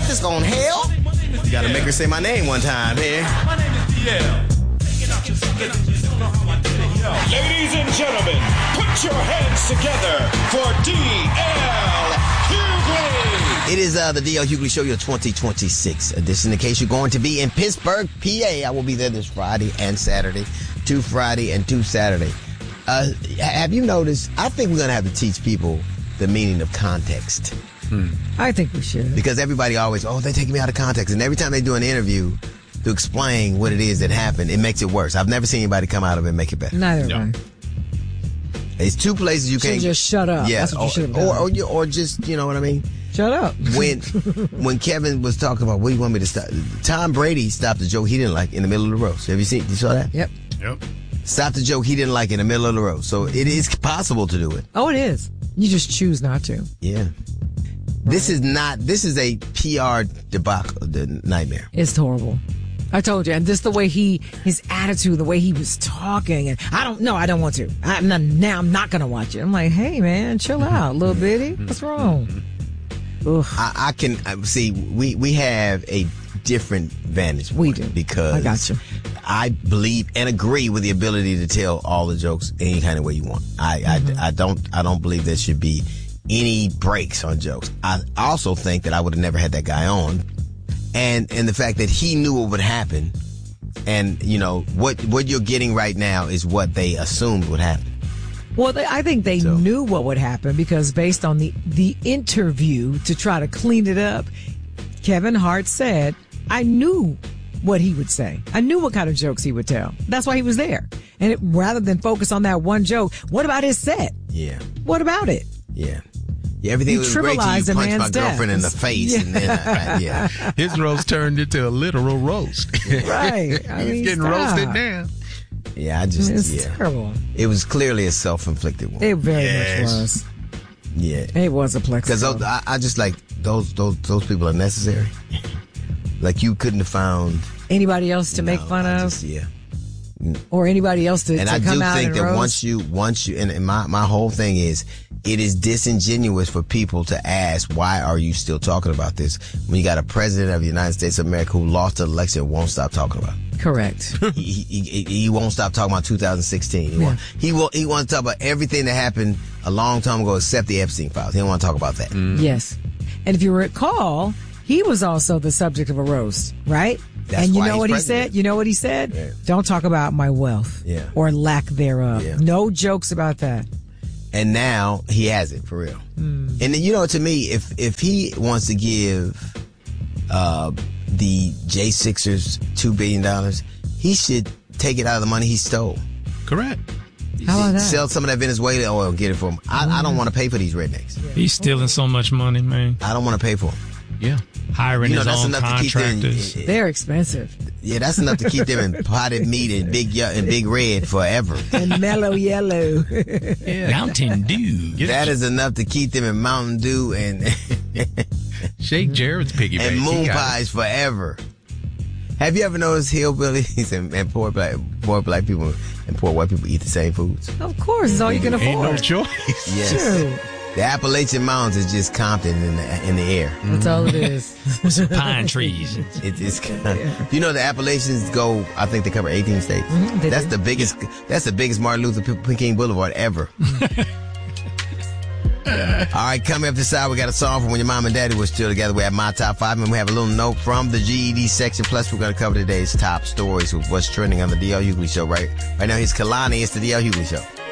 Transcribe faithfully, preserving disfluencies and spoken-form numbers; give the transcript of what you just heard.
this going hell? You gotta make her say my name one time here. My name is D L. Ladies and gentlemen, put your hands together for D L Hughley. It is uh, the D L Hughley Show, your twenty twenty-six edition. In case you're going to be in Pittsburgh, P A, I will be there this Friday and Saturday. Two Friday and two Saturday. Uh, have you noticed? I think we're going to have to teach people the meaning of context. Hmm. I think we should. Because everybody always, oh, they're taking me out of context. And every time they do an interview to explain what it is that happened, it makes it worse. I've never seen anybody come out of it and make it better. Neither no. have I. It's two places you can't just shut up. Yeah, That's what or, you should have done. Or, or, you, or just, you know what I mean? Shut up. When when Kevin was talking about what do you want me to stop, Tom Brady stopped a joke he didn't like in the middle of the roast. Have you seen? You saw that? Yep. Yep. Stopped a joke he didn't like in the middle of the roast. So it is possible to do it. Oh, it is. You just choose not to. Yeah. Right. This is not. This is a P R debacle, the nightmare. It's horrible. I told you, and just the way he, his attitude, the way he was talking, and I don't know, I don't want to. I'm not, now I'm not going to watch it. I'm like, hey man, chill out, little bitty. What's wrong? I, I can see we we have a different vantage point. We do because I got you. I believe and agree with the ability to tell all the jokes any kind of way you want. I mm-hmm. I, I don't I don't believe there should be any breaks on jokes. I also think that I would have never had that guy on. And and the fact that he knew what would happen, and you know what what you're getting right now is what they assumed would happen. Well, they, I think they so. knew what would happen because based on the the interview to try to clean it up, Kevin Hart said, "I knew what he would say. I knew what kind of jokes he would tell. That's why he was there." And it, rather than focus on that one joke, what about his set? Yeah. What about it? Yeah. Yeah, everything you was great till you punched my death. girlfriend in the face. Yeah. And then I, I, yeah. His roast turned into a literal roast. Right. I mean, He's getting stop. roasted now. Yeah, I just, it's yeah. terrible. It was clearly a self-inflicted one. It very yes. much was. Yeah. It was a plex. Because I, I just like, those, those, those people are necessary. Like you couldn't have found anybody else to no, make fun I of. Just, yeah. Or anybody else to, and to I come do out think and that roast. once you, once you, and, and my, my whole thing is, it is disingenuous for people to ask, why are you still talking about this when you got a president of the United States of America who lost the election and won't stop talking about it? Correct. he, he, he, he won't stop talking about two thousand sixteen. He, yeah. want, he, will, he wants to talk about everything that happened a long time ago except the Epstein files. He don't want to talk about that. Mm. Yes. And if you recall, he was also the subject of a roast, right? That's and you why know he's what president. he said? You know what he said? Yeah. Don't talk about my wealth yeah. or lack thereof. Yeah. No jokes about that. And now he has it for real. Mm. And you know, to me, if if he wants to give uh, the J Sixers two billion dollars, he should take it out of the money he stole. Correct. How about that? Sell some of that Venezuela oil and get it for him. I, mm. I don't want to pay for these rednecks. He's stealing so much money, man. I don't want to pay for them. Yeah. Hiring you know, his that's own enough contractors. To keep them, They're expensive. Yeah, that's enough to keep them in potted meat and big and big red forever. And mellow yellow. Yeah. Mountain Dew. That is enough to keep them in Mountain Dew and Shake Jarrett's piggy bank. And moon pies forever. Have you ever noticed hillbillies and, and poor black poor black people and poor white people eat the same foods? Of course, it's all you can afford. Ain't no choice. Yes. True. The Appalachian Mountains is just Compton in the in the air. That's all it is. With some pine trees. It, it's yeah. You know the Appalachians go. I think they cover eighteen states. Mm-hmm, that's do. the biggest. That's the biggest Martin Luther King Boulevard ever. All right, coming up this hour, we got a song from when your mom and daddy were still together. We have my top five, and we have a little note from the G E D section. Plus, we're going to cover today's top stories with what's trending on the D L Hughley Show. Right, right now, here's Kalani. It's the D L Hughley Show.